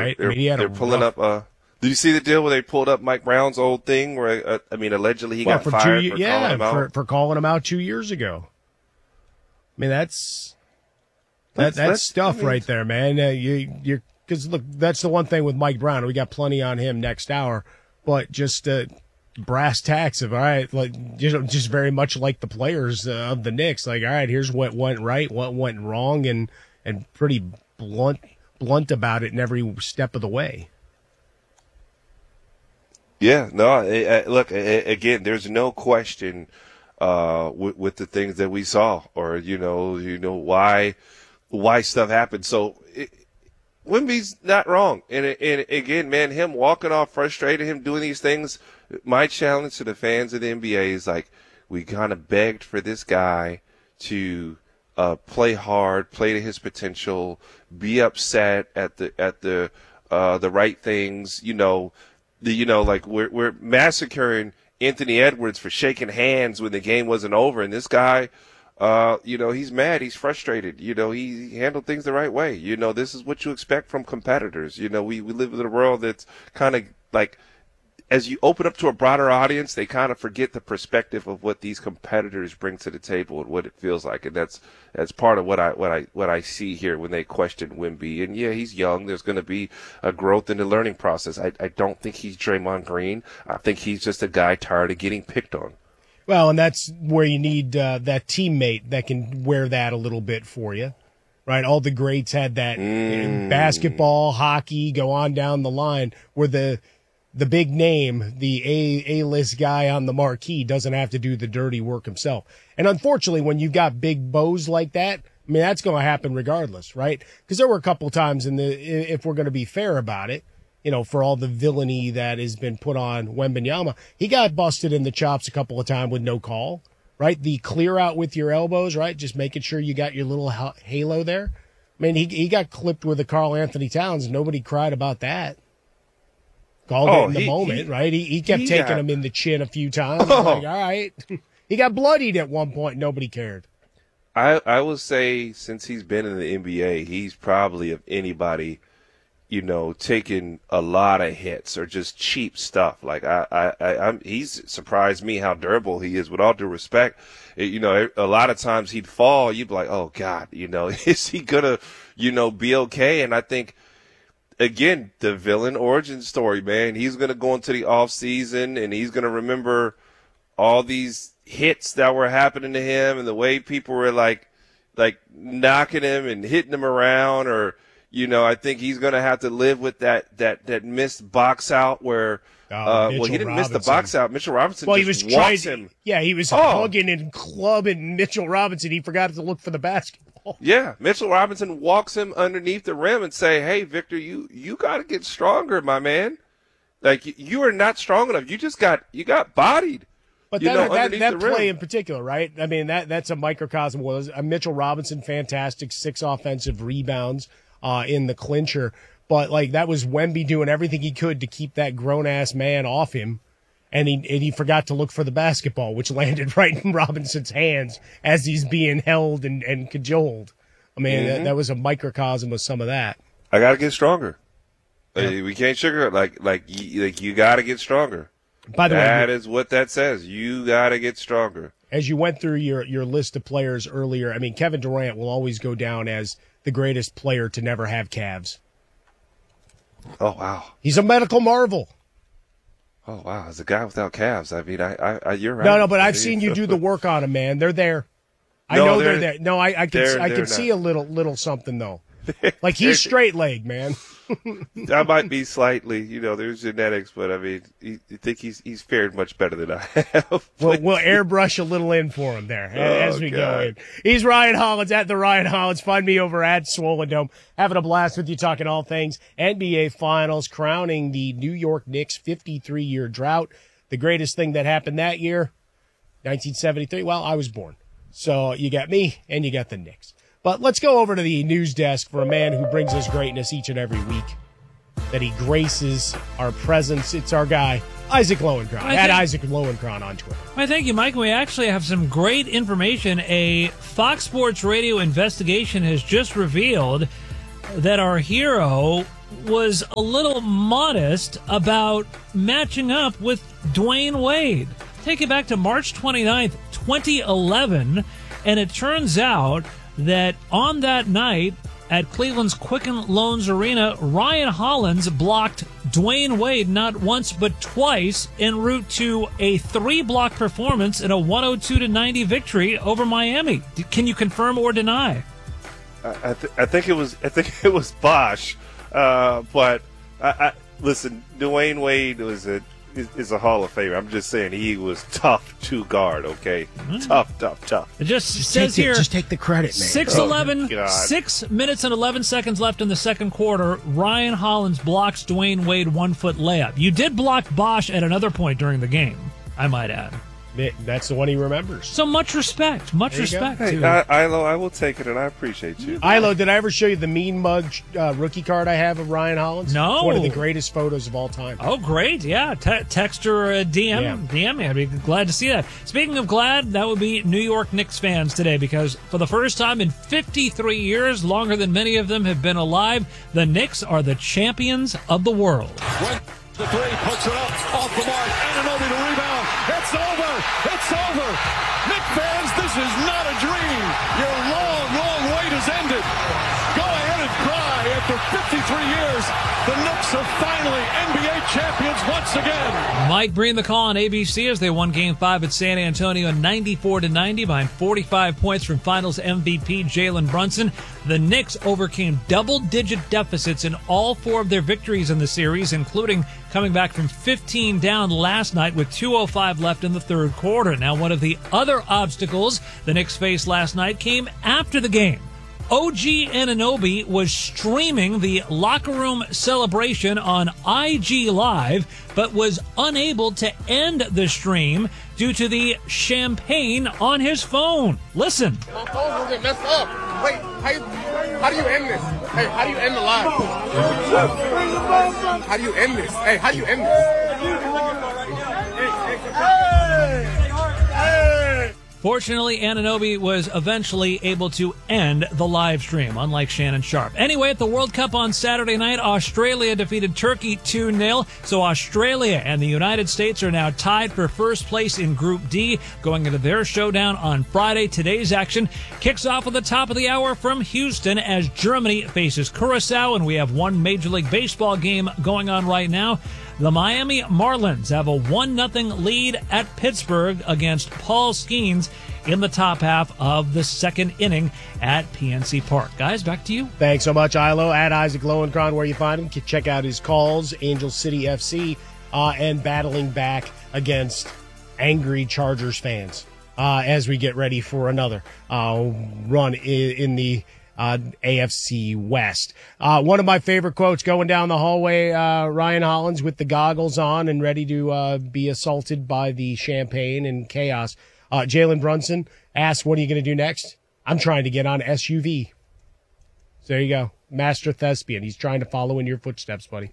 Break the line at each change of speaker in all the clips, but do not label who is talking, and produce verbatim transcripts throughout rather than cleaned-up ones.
right?
They're,
I mean, he had
they're
a
pulling
rough,
up. Uh, did you see the deal where they pulled up Mike Brown's old thing? Where uh, I mean, allegedly he
well,
got
for
fired
two,
for
yeah,
calling him out.
For, for calling him out two years ago. I mean, that's that,
That's-
that's
that's-
stuff
I mean-
right there, man. Uh, you you're because look, that's the one thing with Mike Brown. We got plenty on him next hour, but just uh, brass tacks of all right, like you know, just very much like the players uh, of the Knicks. Like, all right, here's what went right, what went wrong, and and pretty blunt blunt about it in every step of the way.
Yeah, no. I, I, look, I, again, there's no question uh, with, with the things that we saw, or you know, you know why why stuff happened. So it, Wemby's not wrong, and, and again, man, him walking off frustrated, him doing these things. My challenge to the fans of the N B A is like, we kind of begged for this guy to uh, play hard, play to his potential, be upset at the at the uh, the right things, you know. The, you know, like we're we're massacring Anthony Edwards for shaking hands when the game wasn't over, and this guy, uh, you know, he's mad, he's frustrated. You know, he, he handled things the right way. You know, this is what you expect from competitors. You know, we we live in a world that's kind of like, as you open up to a broader audience, they kind of forget the perspective of what these competitors bring to the table and what it feels like, and that's that's part of what I what I what I see here when they question Wemby. And yeah, he's young. There's going to be a growth in the learning process. I I don't think he's Draymond Green. I think he's just a guy tired of getting picked on.
Well, and that's where you need uh, that teammate that can wear that a little bit for you, right? All the greats had that
Mm.
basketball, hockey, go on down the line where the the big name, the A A-list guy on the marquee doesn't have to do the dirty work himself. And unfortunately, when you've got big bows like that, I mean, that's going to happen regardless, right? Because there were a couple times in the, if we're going to be fair about it, you know, for all the villainy that has been put on Wembanyama, he got busted in the chops a couple of times with no call, right? The clear out with your elbows, right? Just making sure you got your little halo there. I mean, he he got clipped with a Karl Anthony Towns. Nobody cried about that. Called
Oh,
it in the
he-
moment,
he-
right? He he kept
he
taking
got-
him in the chin a few times.
Oh.
Like, all right. He got bloodied at one point. Nobody cared.
I I will say, since he's been in the N B A, he's probably, of anybody, you know, taken a lot of hits or just cheap stuff. Like I, I, I I'm, he's surprised me how durable he is. With all due respect, It- you know, a lot of times he'd fall. You'd be like, oh God, you know, is he gonna, you know, be okay? And I think, again, the villain origin story, man. He's gonna go into the off season and he's gonna remember all these hits that were happening to him and the way people were like, like knocking him and hitting him around, or. You know, I think he's going to have to live with that, that, that missed box out where,
Oh,
uh, well,
Mitchell
he didn't miss the
Robinson.
box out. Mitchell Robinson
Well, he
just
was trying.
walks him.
Yeah, he was
Oh.
hugging and clubbing Mitchell Robinson. He forgot to look for the basketball.
Yeah, Mitchell Robinson walks him underneath the rim and say, hey, Victor, you, you got to get stronger, my man. Like, you, you are not strong enough. You just got, you got bodied.
But
You
that,
know,
that,
underneath
that
the rim.
play in particular, right? I mean, that that's a microcosm. Was a Mitchell Robinson, fantastic, six offensive rebounds uh, in the clincher. But, like, that was Wemby doing everything he could to keep that grown-ass man off him. And he and he forgot to look for the basketball, which landed right in Robinson's hands as he's being held and, and cajoled. I mean,
Mm-hmm.
that, that was a microcosm of some of that.
I got to get stronger.
Yeah.
Uh, We can't sugar it. Like, like, you, like, you got to get stronger.
By the way,
That is what that says. You got to get stronger.
as you went through your, your list of players earlier, I mean, Kevin Durant will always go down as the greatest player to never have calves.
Oh, wow.
He's a medical marvel.
Oh, wow. As a guy without calves, I mean, I, I, I you're right.
No, no, but I've
I
seen
mean,
you do the work on them, man. They're there. I
No,
know they're,
they're-
there. No, I, I can
they're-
I
they're
can see
not.
a little little something though. Like he's straight leg, man.
I might be slightly, you know, there's genetics, but I mean, you, you think he's he's fared much better than I have.
We'll, we'll airbrush a little in for him there as
Oh,
we go
God.
in. He's Ryan Hollins at the Ryan Hollins. Find me over at Swollen Dome. Having a blast with you, talking all things N B A Finals, crowning the New York Knicks' fifty-three year drought. The greatest thing that happened that year, nineteen seventy-three. Well, I was born. So you got me and you got the Knicks. But let's go over to the news desk for a man who brings us greatness each and every week. That he graces our presence. It's our guy, Isaac Lowenkron.
I
At
think-
Isaac Lowenkron on Twitter.
Why, thank you, Mike. We actually have some great information. A Fox Sports Radio investigation has just revealed that our hero was a little modest about matching up with Dwayne Wade. Take it back to March twenty-ninth, twenty eleven, and it turns out that on that night at Cleveland's Quicken Loans Arena, Ryan Hollins blocked Dwayne Wade not once but twice en route to a three-block performance in a one oh two to ninety victory over Miami. Can you confirm or deny?
I, th- I think it was I think it was Bosch, uh, but I, I, listen, Dwayne Wade was a is, is a Hall of Famer. I'm just saying he was tough to guard. Okay, mm. tough, tough, tough.
It just,
just
says
take
here,
the, just take the credit, man.
six eleven, oh, six minutes and eleven seconds left in the second quarter. Ryan Hollins blocks Dwayne Wade one foot layup. You did block Bosch at another point during the game, I might add.
That's the one he remembers.
So much respect. Much respect.
Hey,
to
I, Ilo, I will take it, and I appreciate you.
Ilo, did I ever show you the mean mug uh, rookie card I have of Ryan Hollins?
No.
It's one of the greatest photos of all time.
Oh, great. Yeah. Te- text or uh, D M.
Yeah.
D M me. I'd be glad to see that. Speaking of glad, that would be New York Knicks fans today because for the first time in fifty-three years, longer than many of them have been alive, the Knicks are the champions of the world.
When the three puts it up off the mark. Anunoby the rebound. It's over. It's over. Knicks fans, this is not a dream. Your long, long wait has ended. Go ahead and cry. After fifty-three years, the Knicks are finally N B A champions once again.
Mike Breen the call on A B C as they won Game five at San Antonio ninety-four to ninety behind forty-five points from Finals M V P Jalen Brunson. The Knicks overcame double-digit deficits in all four of their victories in the series, including coming back from fifteen down last night with two oh five left in the third quarter. Now, one of the other obstacles the Knicks faced last night came after the game. O G Anunoby was streaming the locker room celebration on I G Live, but was unable to end the stream due to the champagne on his phone. Listen.
My phone will get messed up. Wait, how, you, how do you end this? Hey, how do you end the live? How do you end this? Hey, how do you end this?
Fortunately, Anunoby was eventually able to end the live stream, unlike Shannon Sharpe. Anyway, at the World Cup on Saturday night, Australia defeated Turkey two nil. So Australia and the United States are now tied for first place in Group D, going into their showdown on Friday. Today's action kicks off at the top of the hour from Houston as Germany faces Curacao, and we have one Major League Baseball game going on right now. The Miami Marlins have a one nothing lead at Pittsburgh against Paul Skeens in the top half of the second inning at P N C Park. Guys, back to you.
Thanks so much, Ilo. At Isaac Lowenkron, where you find him. Check out his calls, Angel City F C, uh, and battling back against angry Chargers fans uh, as we get ready for another uh, run in, in the Uh, A F C West. Uh, one of my favorite quotes going down the hallway, uh, Ryan Hollins with the goggles on and ready to uh, be assaulted by the champagne and chaos. Uh, Jalen Brunson asked, what are you going to do next? I'm trying to get on S U V. So there you go. Master thespian. He's trying to follow in your footsteps, buddy.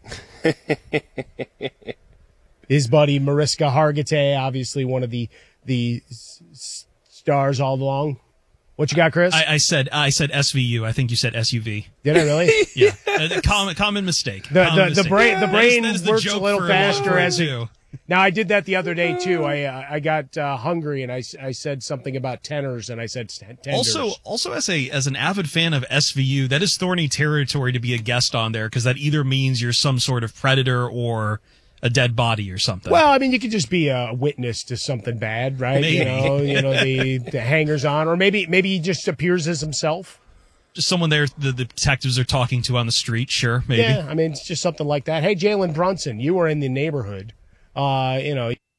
His buddy Mariska Hargitay, obviously one of the, the s- stars all along. What you got, Chris?
I, I said I said S V U. I think you said S U V.
Did I really?
Yeah. Uh, common common mistake.
The
common
the,
mistake.
the brain the brain
that is, that is
works
the
a little
for,
faster as it.
too.
Now I did that the other day too. I uh, I got uh, hungry and I, I said something about tenors and I said tenders.
Also also as a as an avid fan of S V U, that is thorny territory to be a guest on there because that either means you're some sort of predator or a dead body or something.
Well, I mean, you could just be a witness to something bad, right?
Maybe.
You know, you know the the hangers on, or maybe maybe he just appears as himself.
Just someone there the, the detectives are talking to on the street. Sure, maybe.
Yeah, I mean, it's just something like that. Hey, Jalen Brunson, you were in the neighborhood. Uh, you know.